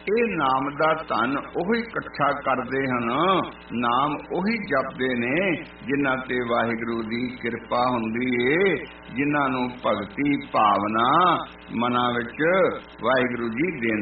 ਇਹ ਨਾਮ ਦਾ ਧਨ ਉਹੀ ਇਕੱਠਾ ਕਰਦੇ ਹਨ, ਨਾਮ ਉਹੀ ਜਪਦੇ ਨੇ ਜਿਨ੍ਹਾਂ ਤੇ ਵਾਹਿਗੁਰੂ ਦੀ ਕਿਰਪਾ ਹੁੰਦੀ ਏ, ਜਿਨ੍ਹਾਂ ਨੂੰ ਭਗਤੀ ਭਾਵਨਾ ਮਨਾਂ ਵਿੱਚ ਵਾਹਿਗੁਰੂ ਜੀ ਦੇ